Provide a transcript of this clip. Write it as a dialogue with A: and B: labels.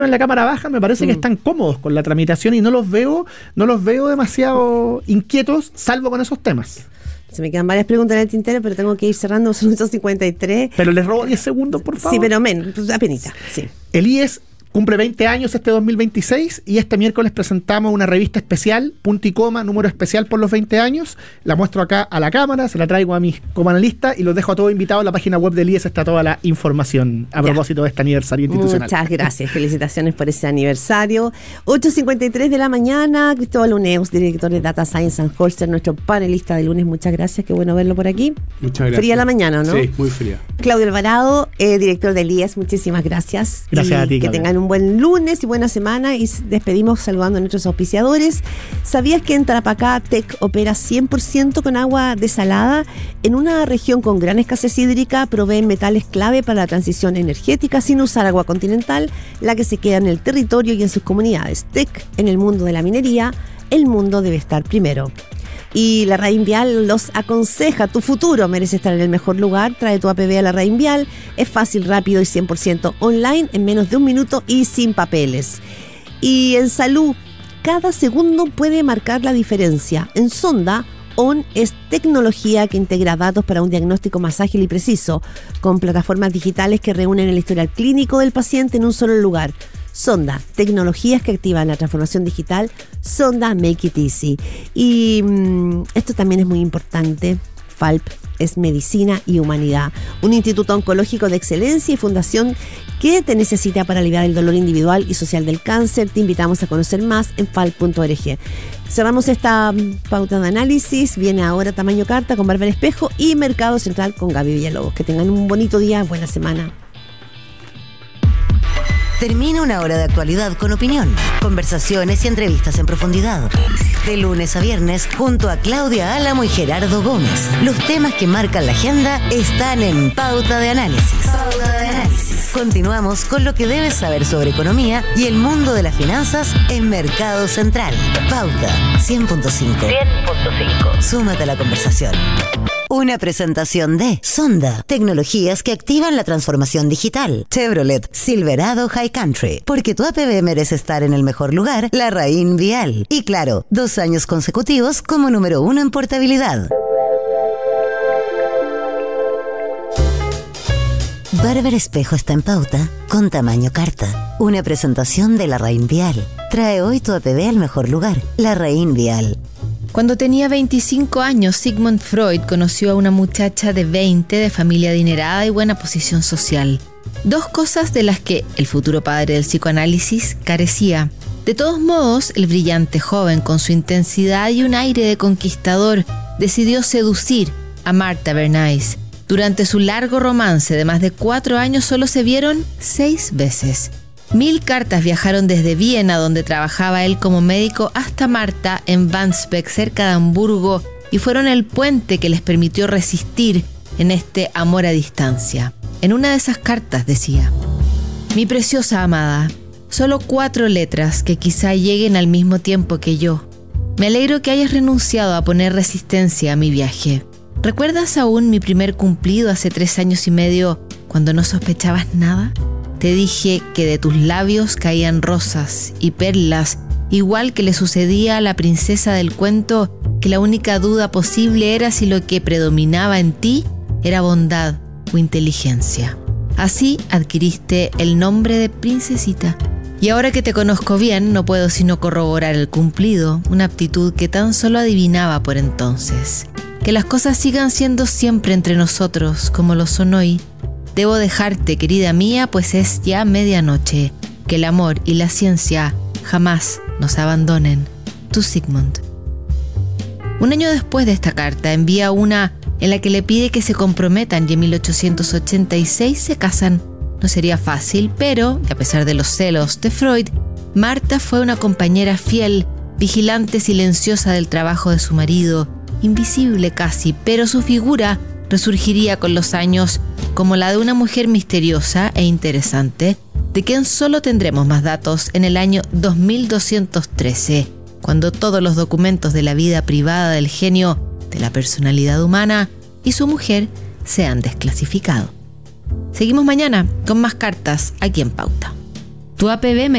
A: en la cámara baja me parece que están cómodos con la tramitación y no los veo demasiado inquietos, salvo con esos temas.
B: Se me quedan varias preguntas en el tintero, pero tengo que ir cerrando, son 53.
A: Pero les robo 10 segundos, por favor.
B: Sí, pero menos, apenita, sí.
A: El IES cumple 20 años este 2026 y este miércoles presentamos una revista especial, punto y coma, número especial por los 20 años. La muestro acá a la cámara, se la traigo a mis coanalistas y los dejo a todos invitados. En la página web del IES está toda la información a propósito de este aniversario institucional.
B: Muchas gracias, felicitaciones por ese aniversario. 8:53 de la mañana, Cristóbal Uneus, director de Data Science and Holster, nuestro panelista de lunes. Muchas gracias, qué bueno verlo por aquí.
C: Muchas gracias.
B: Fría la mañana, ¿no?
C: Sí, muy fría.
B: Claudio Alvarado, director del IES, muchísimas gracias.
A: Gracias a ti,
B: que
A: Claudia.
B: tengan un buen lunes y buena semana y despedimos saludando a nuestros auspiciadores. ¿Sabías que en Tarapacá Tech opera 100% con agua desalada? En una región con gran escasez hídrica proveen metales clave para la transición energética sin usar agua continental, la que se queda en el territorio y en sus comunidades. Tech en el mundo de la minería, el mundo debe estar primero. Y la Raín Vial los aconseja: tu futuro merece estar en el mejor lugar. Trae tu APB a la Raín Vial. Es fácil, rápido y 100% online, en menos de un minuto y sin papeles. Y en salud, cada segundo puede marcar la diferencia. En Sonda, ON es tecnología que integra datos para un diagnóstico más ágil y preciso, con plataformas digitales que reúnen el historial clínico del paciente en un solo lugar. Sonda, tecnologías que activan la transformación digital. Sonda, make it easy. Y esto también es muy importante. FALP es medicina y humanidad. Un instituto oncológico de excelencia y fundación que te necesita para aliviar el dolor individual y social del cáncer. Te invitamos a conocer más en falp.org. Cerramos esta pauta de análisis. Viene ahora Tamaño Carta con Bárbara Espejo y Mercado Central con Gaby Villalobos. Que tengan un bonito día, buena semana.
D: Termina una hora de actualidad con opinión, conversaciones y entrevistas en profundidad. De lunes a viernes, junto a Claudia Álamo y Gerardo Gómez. Los temas que marcan la agenda están en Pauta de Análisis. Pauta de Análisis. Continuamos con lo que debes saber sobre economía y el mundo de las finanzas en Mercado Central. Pauta 100.5. 100.5. Súmate a la conversación. Una presentación de Sonda, tecnologías que activan la transformación digital. Chevrolet Silverado High Country, porque tu APB merece estar en el mejor lugar, la Raín Vial. Y claro, 2 años consecutivos como número 1 en portabilidad. Bárbara Espejo está en Pauta con Tamaño Carta. Una presentación de la Raín Vial. Trae hoy tu APB al mejor lugar, la Raín Vial.
E: Cuando tenía 25 años, Sigmund Freud conoció a una muchacha de 20 de familia adinerada y buena posición social. 2 cosas de las que el futuro padre del psicoanálisis carecía. De todos modos, el brillante joven, con su intensidad y un aire de conquistador, decidió seducir a Martha Bernays. Durante su largo romance de más de 4 años solo se vieron 6 veces. 1000 cartas viajaron desde Viena, donde trabajaba él como médico, hasta Martha en Wandsbek, cerca de Hamburgo, y fueron el puente que les permitió resistir en este amor a distancia. En una de esas cartas decía: mi preciosa amada, solo 4 letras que quizá lleguen al mismo tiempo que yo. Me alegro que hayas renunciado a poner resistencia a mi viaje. ¿Recuerdas aún mi primer cumplido hace 3 años y medio, cuando no sospechabas nada? Te dije que de tus labios caían rosas y perlas, igual que le sucedía a la princesa del cuento, que la única duda posible era si lo que predominaba en ti era bondad o inteligencia. Así adquiriste el nombre de princesita. Y ahora que te conozco bien, no puedo sino corroborar el cumplido, una aptitud que tan solo adivinaba por entonces. Que las cosas sigan siendo siempre entre nosotros, como lo son hoy. Debo dejarte, querida mía, pues es ya medianoche. Que el amor y la ciencia jamás nos abandonen. Tu Sigmund. 1 año después de esta carta, envía una en la que le pide que se comprometan y en 1886 se casan. No sería fácil, pero, a pesar de los celos de Freud, Martha fue una compañera fiel, vigilante silenciosa del trabajo de su marido, invisible casi, pero su figura resurgiría con los años como la de una mujer misteriosa e interesante, de quien solo tendremos más datos en el año 2213, cuando todos los documentos de la vida privada del genio, de la personalidad humana y su mujer sean desclasificados. Seguimos mañana con más cartas aquí en Pauta. Tu APB